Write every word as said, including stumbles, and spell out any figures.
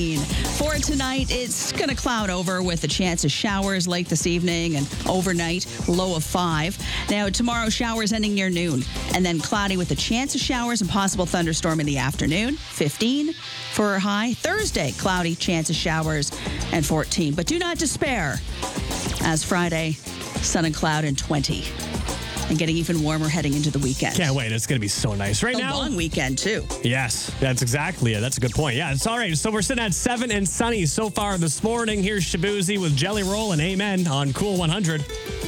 For tonight, it's going to cloud over with a chance of showers late this evening and overnight, low of five. Now, tomorrow, showers ending near noon, and then cloudy with a chance of showers and possible thunderstorm in the afternoon, fifteen for a high. Thursday, cloudy, chance of showers, and fourteen. But do not despair, as Friday, sun and cloud and twenty. And getting even warmer heading into the weekend. Can't wait. It's going to be so nice. Right a now. A long weekend, too. Yes, that's exactly it. That's a good point. Yeah, it's all right. So we're sitting at seven and sunny so far this morning. Here's Shabuzi with Jelly Roll and Amen on Cool one hundred.